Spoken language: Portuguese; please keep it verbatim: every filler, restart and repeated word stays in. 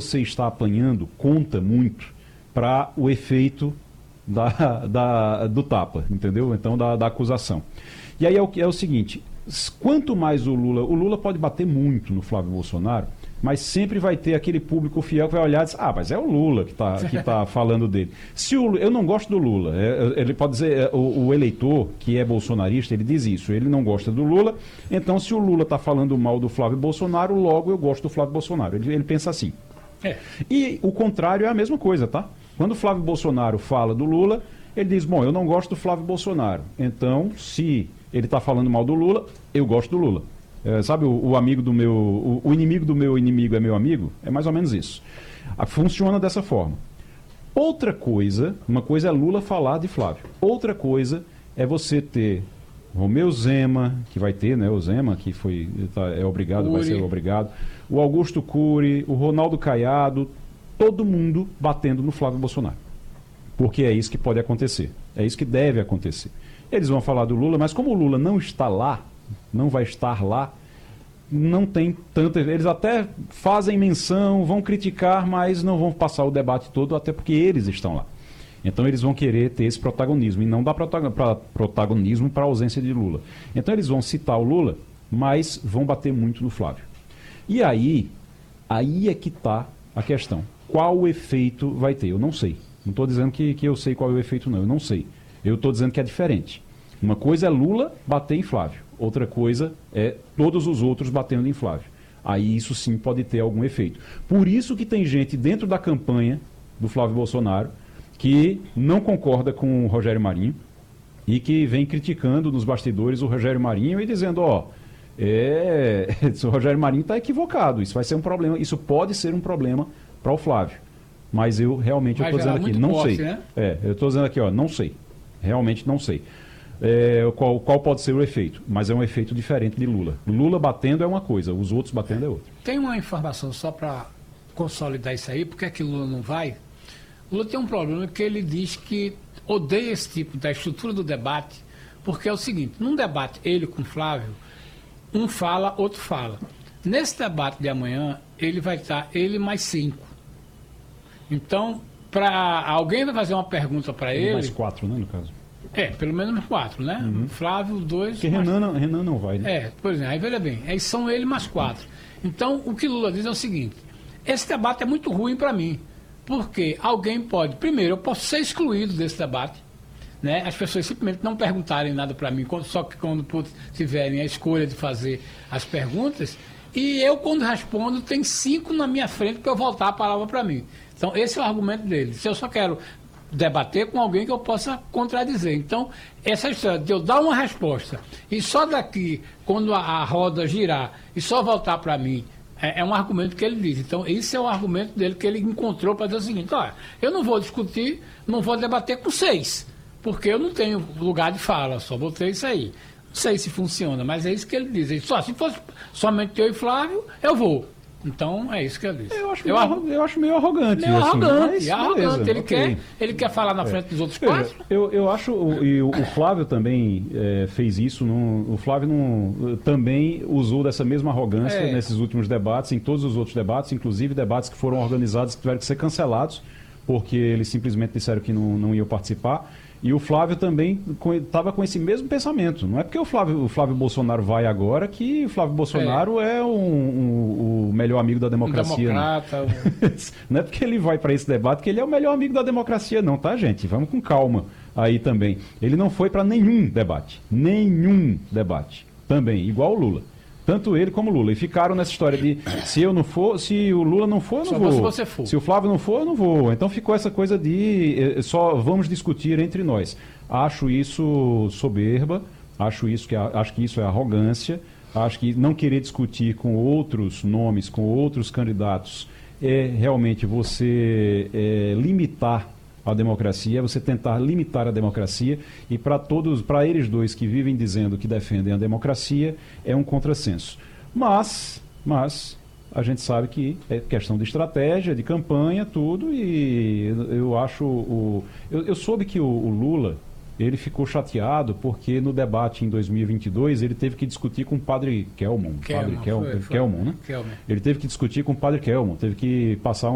você está apanhando conta muito para o efeito da, da, do tapa, entendeu? Então, da, da acusação. E aí é o, é o seguinte, quanto mais o Lula... O Lula pode bater muito no Flávio Bolsonaro, mas sempre vai ter aquele público fiel que vai olhar e dizer, ah, mas é o Lula que está que tá falando dele. Se o, eu não gosto do Lula, é, ele pode dizer, é, o, o eleitor que é bolsonarista, ele diz isso, ele não gosta do Lula, então se o Lula está falando mal do Flávio Bolsonaro, logo eu gosto do Flávio Bolsonaro. Ele, ele pensa assim. É. E o contrário é a mesma coisa, tá? Quando o Flávio Bolsonaro fala do Lula, ele diz, bom, eu não gosto do Flávio Bolsonaro, então se ele está falando mal do Lula, eu gosto do Lula. É, sabe, o, o amigo do meu, o, o inimigo do meu inimigo é meu amigo? É mais ou menos isso. A, funciona dessa forma. Outra coisa, uma coisa é Lula falar de Flávio. Outra coisa é você ter Romeu Zema, que vai ter, né, o Zema, que foi, tá, é obrigado, Cury. Vai ser obrigado, o Augusto Cury, o Ronaldo Caiado, todo mundo batendo no Flávio Bolsonaro. Porque é isso que pode acontecer. É isso que deve acontecer. Eles vão falar do Lula, mas como o Lula não está lá, não vai estar lá, não tem tanta... Eles até fazem menção, vão criticar, mas não vão passar o debate todo, até porque eles estão lá. Então eles vão querer ter esse protagonismo, e não dá protagonismo para a ausência de Lula. Então eles vão citar o Lula, mas vão bater muito no Flávio. E aí, aí é que está a questão. Qual o efeito vai ter? Eu não sei. Não estou dizendo que, que eu sei qual é o efeito, não. Eu não sei. Eu estou dizendo que é diferente. Uma coisa é Lula bater em Flávio. Outra coisa é todos os outros batendo em Flávio. Aí isso sim pode ter algum efeito. Por isso que tem gente dentro da campanha do Flávio Bolsonaro que não concorda com o Rogério Marinho e que vem criticando nos bastidores o Rogério Marinho e dizendo, ó, é, o Rogério Marinho está equivocado, isso vai ser um problema, isso pode ser um problema para o Flávio. Mas eu realmente estou dizendo aqui, não sei. Né? É, eu estou dizendo aqui, ó, não sei. Realmente não sei. É, qual, qual pode ser o efeito, mas é um efeito diferente de Lula. Lula batendo é uma coisa, os outros batendo é outra. Tem uma informação só para consolidar isso aí, porque é que Lula não vai? Lula tem um problema que ele diz que odeia esse tipo da estrutura do debate, porque é o seguinte, num debate ele com Flávio, um fala, outro fala. Nesse debate de amanhã, ele vai estar, ele mais cinco. Então, para alguém vai fazer uma pergunta para ele... Mais quatro, né, no caso? É, pelo menos quatro, né? Uhum. Flávio, dois... Porque mais... Renan, não, Renan não vai, né? É, por exemplo, aí veja bem, aí são ele mais quatro. Então, o que Lula diz é o seguinte, esse debate é muito ruim para mim, porque alguém pode... Primeiro, eu posso ser excluído desse debate, né? As pessoas simplesmente não perguntarem nada para mim, só que quando tiverem a escolha de fazer as perguntas, e eu, quando respondo, tem cinco na minha frente para eu voltar a palavra para mim. Então, esse é o argumento dele. Se eu só quero debater com alguém que eu possa contradizer. Então, essa história de eu dar uma resposta e só daqui, quando a, a roda girar, e só voltar para mim, é, é um argumento que ele diz. Então, esse é o argumento dele que ele encontrou para dizer o seguinte, olha, eu não vou discutir, não vou debater com seis, porque eu não tenho lugar de fala, só vou ter isso aí. Não sei se funciona, mas é isso que ele diz. Ele, só, se fosse somente eu e Flávio, eu vou. Então, é isso que ele diz. Eu acho meio, eu, eu acho meio arrogante. Meio assim, arrogante, é arrogante. Ele, okay. quer, ele quer falar na frente é. dos outros quatro. Eu, eu acho, e o, o Flávio também é, fez isso, não, o Flávio não, também usou dessa mesma arrogância é. nesses últimos debates, em todos os outros debates, inclusive debates que foram organizados que tiveram que ser cancelados, porque eles simplesmente disseram que não, não iam participar. E o Flávio também estava com, com esse mesmo pensamento. Não é porque o Flávio, o Flávio Bolsonaro vai agora que o Flávio Bolsonaro é, é um, um, o melhor amigo da democracia. Um democrata. Não. Não é porque ele vai para esse debate que ele é o melhor amigo da democracia, não, tá, gente? Vamos com calma aí também. Ele não foi para nenhum debate. Nenhum debate. Também, igual o Lula. Tanto ele como o Lula. E ficaram nessa história de se eu não for, se o Lula não for, eu não só vou. Se você for. Se o Flávio não for, eu não vou. Então ficou essa coisa de eh, só vamos discutir entre nós. Acho isso soberba, acho, isso que, acho que isso é arrogância, acho que não querer discutir com outros nomes, com outros candidatos, é realmente você é, limitar a democracia, é você tentar limitar a democracia, e para todos, para eles dois que vivem dizendo que defendem a democracia, é um contrassenso. Mas, mas a gente sabe que é questão de estratégia, de campanha, tudo, e eu acho o eu, eu soube que o, o Lula, ele ficou chateado porque no debate em dois mil e vinte e dois ele teve que discutir com o padre Kelmon, Kelmon, padre Kelmon, foi, foi. Kelmon, né? Kelmon. Ele teve que discutir com o padre Kelmon, teve que passar um